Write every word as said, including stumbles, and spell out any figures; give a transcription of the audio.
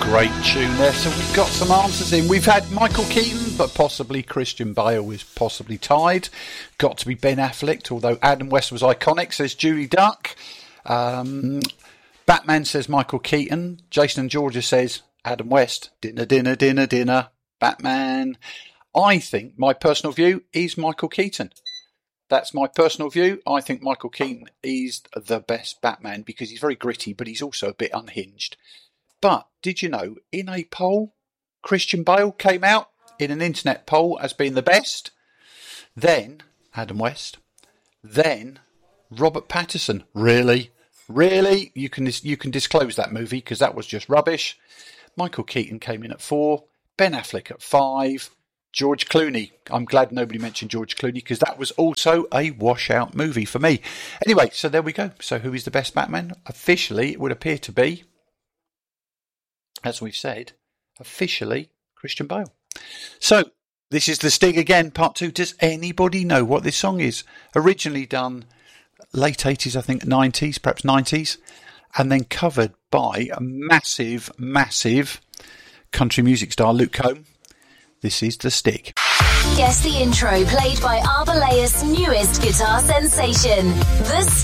great tune there. So we've got some answers in. We've had Michael Keaton, but possibly Christian Bale is possibly tied. Got to be Ben Affleck, although Adam West was iconic, says Judy Duck. Um, Batman says Michael Keaton. Jason and Georgia says Adam West. Dinner, dinner, dinner, dinner. Batman. I think my personal view is Michael Keaton. That's my personal view. I think Michael Keaton is the best Batman because he's very gritty, but he's also a bit unhinged. But did you know, in a poll, Christian Bale came out in an internet poll as being the best. Then Adam West. Then Robert Pattinson. Really? Really? You can you can disclose that movie because that was just rubbish. Michael Keaton came in at four. Ben Affleck at five. George Clooney. I'm glad nobody mentioned George Clooney because that was also a washout movie for me. Anyway, so there we go. So who is the best Batman? Officially, it would appear to be, as we've said, officially Christian Bale. So this is The Sting again, part two. Does anybody know what this song is? Originally done late eighties, I think, nineties, perhaps nineties, and then covered by a massive, massive country music star, Luke Combs. This is The Stick. Guess the intro played by Arbalea's newest guitar sensation, The